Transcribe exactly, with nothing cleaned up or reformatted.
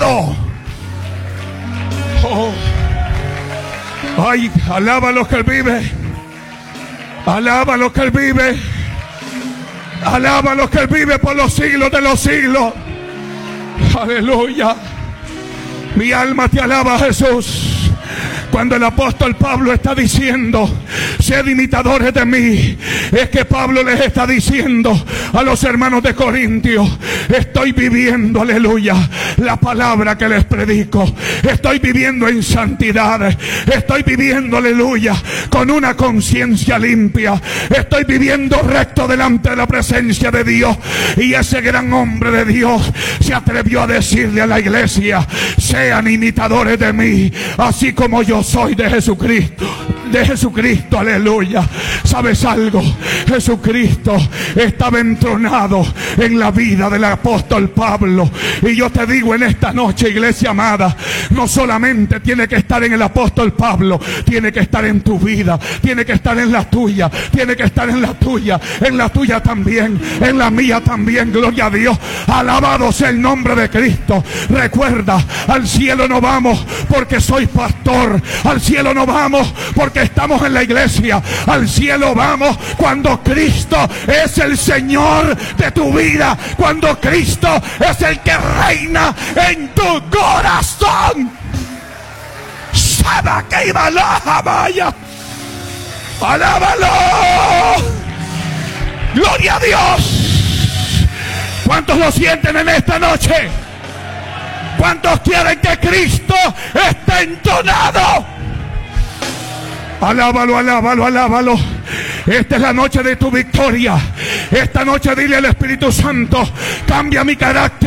entonado. Oh. Ay, alaba lo que Él vive. Alaba lo que Él vive. Alaba lo que Él vive por los siglos de los siglos. Aleluya. Mi alma te alaba, Jesús. Cuando el apóstol Pablo está diciendo, sed imitadores de mí, es que Pablo les está diciendo a los hermanos de Corintios, estoy viviendo, aleluya, la palabra que les predico. Estoy viviendo en santidad. Estoy viviendo, aleluya, con una conciencia limpia. Estoy viviendo recto delante de la presencia de Dios. Y ese gran hombre de Dios se atrevió a decirle a la iglesia, sean imitadores de mí, así como yo soy de Jesucristo. De Jesucristo, aleluya. ¿Sabes algo? Jesucristo estaba entronado en la vida del apóstol Pablo. Y yo te digo en esta noche, iglesia amada, no solamente tiene que estar en el apóstol Pablo, tiene que estar en tu vida, tiene que estar en la tuya, tiene que estar en la tuya, en la tuya también, en la mía también. Gloria a Dios. Alabado sea el nombre de Cristo. Recuerda, al cielo no vamos porque soy pastor, al cielo no vamos porque estamos en la iglesia, al cielo vamos cuando Cristo es el Señor de tu vida, cuando Cristo es el que reina en tu corazón. Sabe que iba la vaya. Alábalo. Gloria a Dios. ¿Cuántos lo sienten en esta noche? ¿Cuántos quieren que Cristo esté entonado? Alábalo, alábalo, alábalo. Esta es la noche de tu victoria. Esta noche dile al Espíritu Santo, cambia mi carácter.